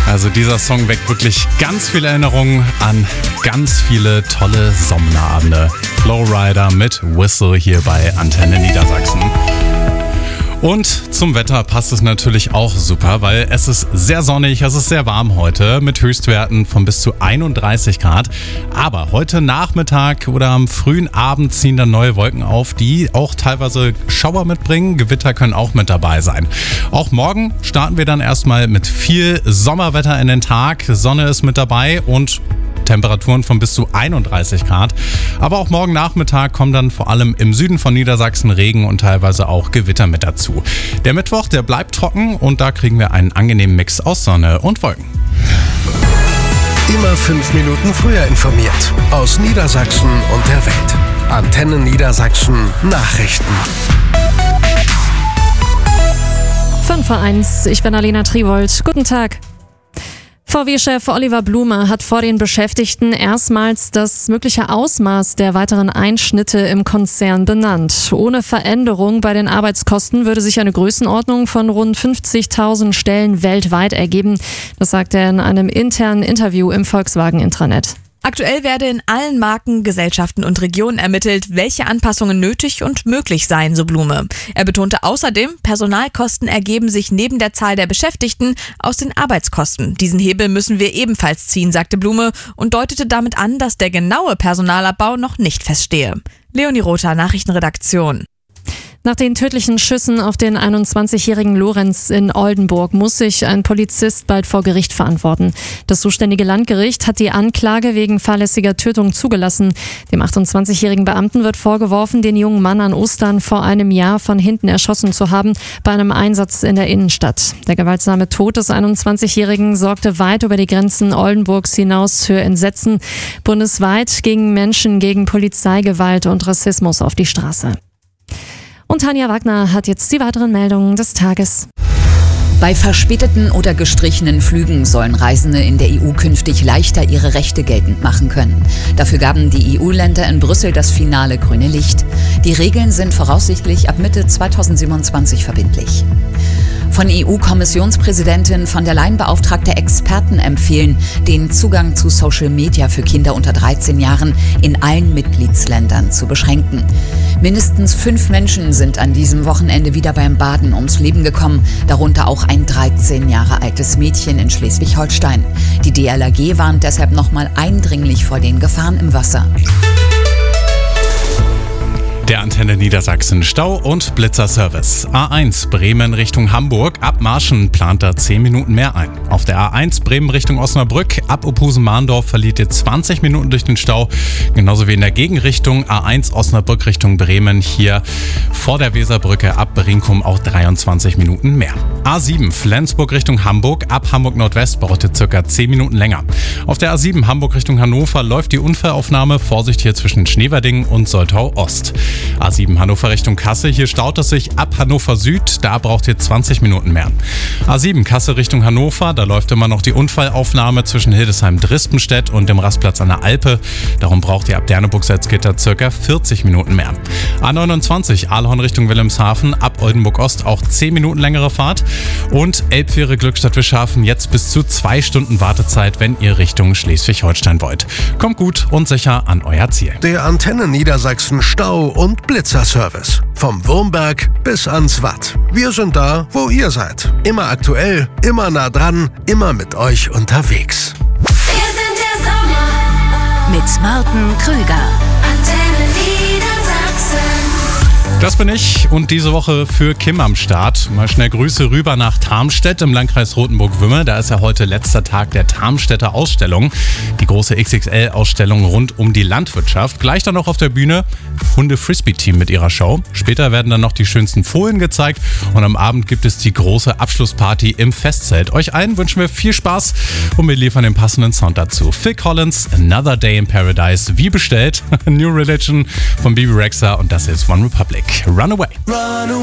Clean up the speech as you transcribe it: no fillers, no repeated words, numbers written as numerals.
Also dieser Song weckt wirklich ganz viele Erinnerungen an ganz viele tolle Sommerabende. Flowrider mit Whistle hier bei Antenne Niedersachsen. Und zum Wetter passt es natürlich auch super, weil es ist sehr sonnig, es ist sehr warm heute mit Höchstwerten von bis zu 31 Grad. Aber heute Nachmittag oder am frühen Abend ziehen dann neue Wolken auf, die auch teilweise Schauer mitbringen. Gewitter können auch mit dabei sein. Auch morgen starten wir dann erstmal mit viel Sommerwetter in den Tag. Sonne ist mit dabei und Temperaturen von bis zu 31 Grad. Aber auch morgen Nachmittag kommen dann vor allem im Süden von Niedersachsen Regen und teilweise auch Gewitter mit dazu. Der Mittwoch, der bleibt trocken und da kriegen wir einen angenehmen Mix aus Sonne und Wolken. Immer 5 Minuten früher informiert. Aus Niedersachsen und der Welt. Antenne Niedersachsen Nachrichten. 5:01, ich bin Alena Triwold. Guten Tag. VW-Chef Oliver Blume hat vor den Beschäftigten erstmals das mögliche Ausmaß der weiteren Einschnitte im Konzern benannt. Ohne Veränderung bei den Arbeitskosten würde sich eine Größenordnung von rund 50.000 Stellen weltweit ergeben. Das sagt er in einem internen Interview im Volkswagen-Intranet. Aktuell werde in allen Marken, Gesellschaften und Regionen ermittelt, welche Anpassungen nötig und möglich seien, so Blume. Er betonte außerdem, Personalkosten ergeben sich neben der Zahl der Beschäftigten aus den Arbeitskosten. Diesen Hebel müssen wir ebenfalls ziehen, sagte Blume und deutete damit an, dass der genaue Personalabbau noch nicht feststehe. Leonie Rother, Nachrichtenredaktion. Nach den tödlichen Schüssen auf den 21-jährigen Lorenz in Oldenburg muss sich ein Polizist bald vor Gericht verantworten. Das zuständige Landgericht hat die Anklage wegen fahrlässiger Tötung zugelassen. Dem 28-jährigen Beamten wird vorgeworfen, den jungen Mann an Ostern vor einem Jahr von hinten erschossen zu haben bei einem Einsatz in der Innenstadt. Der gewaltsame Tod des 21-jährigen sorgte weit über die Grenzen Oldenburgs hinaus für Entsetzen. Bundesweit gingen Menschen gegen Polizeigewalt und Rassismus auf die Straße. Und Tanja Wagner hat jetzt die weiteren Meldungen des Tages. Bei verspäteten oder gestrichenen Flügen sollen Reisende in der EU künftig leichter ihre Rechte geltend machen können. Dafür gaben die EU-Länder in Brüssel das finale grüne Licht. Die Regeln sind voraussichtlich ab Mitte 2027 verbindlich. Von EU-Kommissionspräsidentin von der Leyen beauftragte Experten empfehlen, den Zugang zu Social Media für Kinder unter 13 Jahren in allen Mitgliedsländern zu beschränken. Mindestens 5 Menschen sind an diesem Wochenende wieder beim Baden ums Leben gekommen, darunter auch ein 13 Jahre altes Mädchen in Schleswig-Holstein. Die DLRG warnt deshalb nochmal eindringlich vor den Gefahren im Wasser. Der Antenne Niedersachsen Stau- und Blitzerservice. A1 Bremen Richtung Hamburg. Ab Marschen plant da 10 Minuten mehr ein. Auf der A1 Bremen Richtung Osnabrück. Ab Opusen-Mahndorf verliert ihr 20 Minuten durch den Stau. Genauso wie in der Gegenrichtung A1 Osnabrück Richtung Bremen. Hier vor der Weserbrücke ab Brinkum auch 23 Minuten mehr. A7 Flensburg Richtung Hamburg. Ab Hamburg Nordwest braucht ihr circa 10 Minuten länger. Auf der A7 Hamburg Richtung Hannover läuft die Unfallaufnahme. Vorsicht hier zwischen Schneverding und Soltau Ost. A7 Hannover Richtung Kassel, hier staut es sich ab Hannover Süd, da braucht ihr 20 Minuten mehr. A7 Kassel Richtung Hannover, da läuft immer noch die Unfallaufnahme zwischen Hildesheim-Drispenstedt und dem Rastplatz an der Alpe. Darum braucht ihr ab Derneburg-Salzgitter circa 40 Minuten mehr. A29 Aalhorn Richtung Wilhelmshaven, ab Oldenburg Ost auch 10 Minuten längere Fahrt. Und Elbfähre Glückstadt-Wischhafen, jetzt bis zu 2 Stunden Wartezeit, wenn ihr Richtung Schleswig-Holstein wollt. Kommt gut und sicher an euer Ziel. Der Antenne Niedersachsen Stau- und Blitzerservice. Vom Wurmberg bis ans Watt. Wir sind da, wo ihr seid. Immer aktuell, immer nah dran, immer mit euch unterwegs. Wir sind der Sommer Mit Martin Krüger. Antenne Niedersachsen. Das bin ich und diese Woche für Kim am Start. Mal schnell Grüße rüber nach Tarmstedt im Landkreis Rothenburg-Wümme. Da ist ja heute letzter Tag der Tarmstädter Ausstellung. Die große XXL-Ausstellung rund um die Landwirtschaft. Gleich dann noch auf der Bühne Hunde-Frisbee-Team mit ihrer Show. Später werden dann noch die schönsten Fohlen gezeigt und am Abend gibt es die große Abschlussparty im Festzelt. Euch allen wünschen wir viel Spaß und wir liefern den passenden Sound dazu. Phil Collins, Another Day in Paradise, wie bestellt. New Religion von Bibi Rexha und das ist One Republic. Run Away.